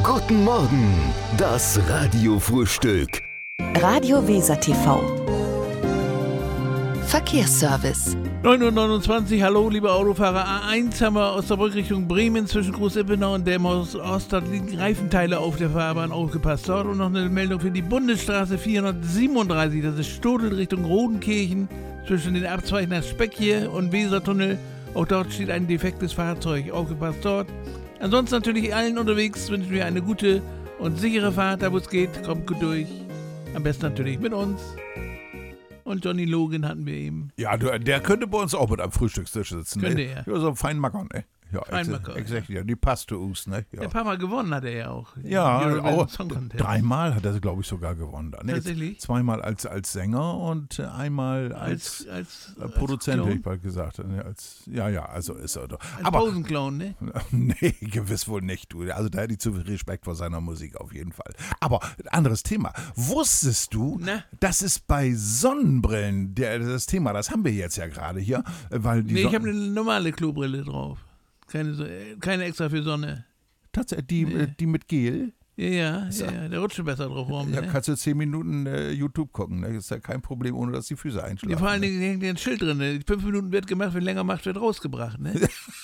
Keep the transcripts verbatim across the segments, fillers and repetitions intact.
Guten Morgen, das Radiofrühstück. Radio Weser T V. Verkehrsservice. neun Uhr neunundzwanzig, hallo liebe Autofahrer. A eins haben wir aus der Rückrichtung Bremen zwischen Groß-Ippenau und Delmhorst Ost. Dort liegen Reifenteile auf der Fahrbahn, aufgepasst. Dort und noch eine Meldung für die Bundesstraße vierhundertsiebenunddreißig. Das ist Stodel Richtung Rodenkirchen zwischen den Abzweigen nach Speckje und Wesertunnel. Auch dort steht ein defektes Fahrzeug. Aufgepasst dort. Ansonsten natürlich allen unterwegs wünschen wir eine gute und sichere Fahrt, da wo es geht. Kommt gut durch. Am besten natürlich mit uns. Und Johnny Logan hatten wir eben. Ja, der, der könnte bei uns auch mit am Frühstückstisch sitzen. Könnte ne? er. Ja, so ein Feinmacker, ne? Ja, Feinmacker, exakt, ja. Die passt zu uns, ne? Ja, Ein paar Mal gewonnen hat er ja auch. ja auch, Song Contest. dreimal hat er, glaube ich, sogar gewonnen. Ne? Tatsächlich? Zweimal als, als Sänger und einmal als, als, als, äh, Produzent, als hätte ich bald gesagt. Ne? Als, ja, ja, also ist er doch. Als Aber Pausenclown, ne? nee, gewiss wohl nicht, du. Also da hätte ich zu viel Respekt vor seiner Musik auf jeden Fall. Aber anderes Thema. Wusstest du, Na? dass es bei Sonnenbrillen, der, das Thema, das haben wir jetzt ja gerade hier, weil die Nee, ich Son- habe eine normale Klobrille drauf. Keine, so- äh, keine extra für Sonne. Tatsächlich, die, Nee. äh, die mit Gel, Ja, ja, So. ja, ja, der rutscht besser drauf rum. ja, Ne? kannst du zehn Minuten äh, YouTube gucken. Ne? Das ist ja kein Problem, ohne dass die Füße einschlafen. Ja, vor allen ne? Dingen hängt ja ein Schild drin. Ne? Fünf Minuten wird gemacht, wenn länger macht, wird rausgebracht. Ne?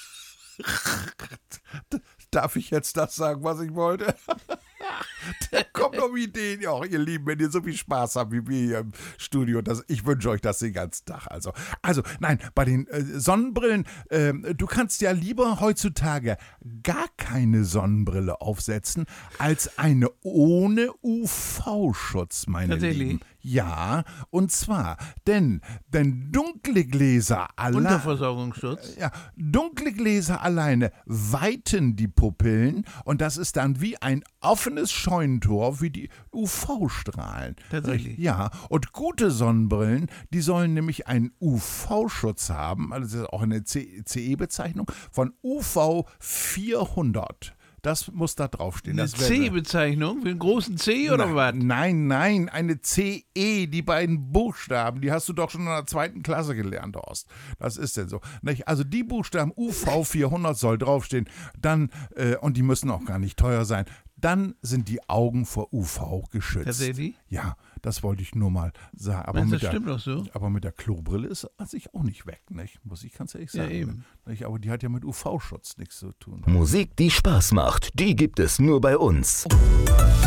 Darf ich jetzt das sagen, was ich wollte? Da kommen noch Ideen. Ja, ihr Lieben, wenn ihr so viel Spaß habt wie wir hier im Studio, das, ich wünsche euch das den ganzen Tag. Also, also nein, bei den äh, Sonnenbrillen, ähm, du kannst ja lieber heutzutage gar keine Sonnenbrille aufsetzen, als eine ohne U V-Schutz, meine Tatsächlich? Lieben. Ja, und zwar, denn, denn dunkle Gläser allein... Unterversorgungsschutz. Ja, dunkle Gläser alleine weiten die Pupillen und das ist dann wie ein offenes Scheunentor wie die U V-Strahlen. Tatsächlich. Ja, und gute Sonnenbrillen, die sollen nämlich einen U V-Schutz haben, also das ist auch eine C E-Bezeichnung, von U V vierhundert. Das muss da draufstehen. Eine Das wär- C-Bezeichnung für einen großen C oder Na, was? Nein, nein, eine C E, die beiden Buchstaben, die hast du doch schon in der zweiten Klasse gelernt, Horst. Das ist denn so. Nicht? Also die Buchstaben U V vierhundert soll draufstehen, dann, äh, und die müssen auch gar nicht teuer sein, dann sind die Augen vor U V geschützt. Tatsächlich? Ja, das wollte ich nur mal sagen. Aber, Meinst du, mit das der, stimmt doch so? aber mit der Klobrille ist an sich auch nicht weg, nicht? Muss ich ganz ehrlich Ja, sagen. eben. Nicht? Aber die hat ja mit U V-Schutz nichts zu tun. Musik, die Spaß macht, die gibt es nur bei uns.